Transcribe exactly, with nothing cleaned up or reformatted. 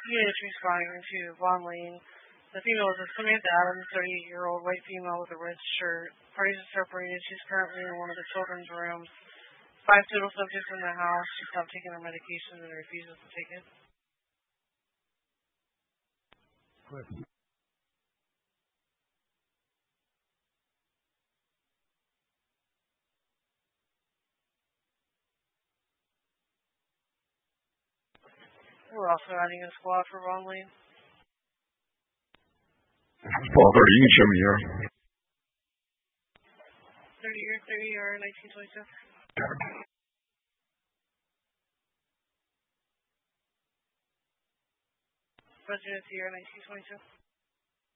Units responding to Vaughn Lane. The female is a Samantha Adams, thirty-eight-year-old white female with a red shirt. Parties are separated. She's currently in one of the children's rooms. Five total subjects in the house. She stopped taking her medication and refuses to take it. Good. We're also adding a squad for Vaughn Lane. Father, you can show me here. thirty year, thirty year, nineteen twenty-two. Resident year, nineteen twenty-two.